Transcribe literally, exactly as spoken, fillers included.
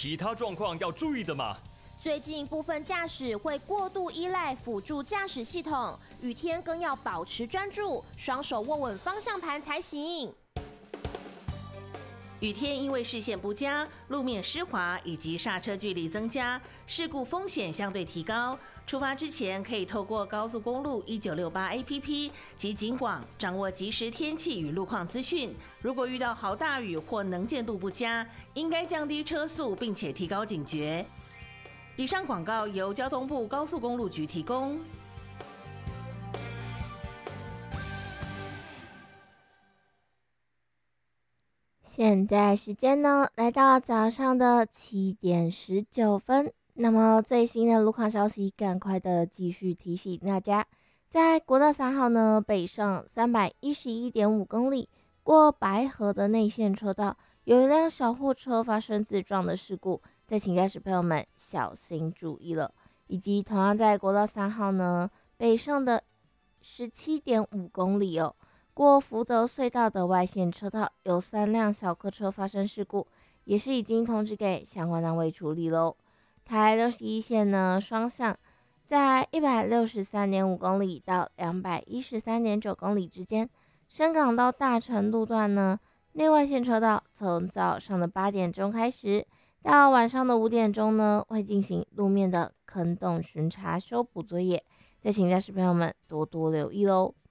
其他状况要注意的吗？ 最近部分驾驶会过度依赖辅助驾驶系统，雨天更要保持专注，双手握稳方向盘才行。 雨天因为视线不佳、路面湿滑以及刹车距离增加，事故风险相对提高。出发之前可以透过高速公路一九六八 A P P 及警广掌握即时天气与路况资讯。如果遇到豪大雨或能见度不佳，应该降低车速，并且提高警觉。以上广告由交通部高速公路局提供。 现在时间呢，来到早上的七点十九分。那么最新的路况消息，赶快的继续提醒大家，在国道三号呢，北上三百一十一点五公里，过白河的内线车道，有一辆小货车发生自撞的事故，再请驾驶朋友们小心注意了。以及同样在国道三号呢，北上的十七点五公里哦。过福德隧道的外线车道有三辆小客车发生事故，也是已经通知给相关单位处理喽。台六十一线呢，双向在一百六十三点五公里到两百一十三点九公里之间，深港到大城路段呢，内外线车道从早上的八点钟开始，到晚上的五点钟呢，会进行路面的坑洞巡查修补作业，再请驾驶朋友们多多留意喽。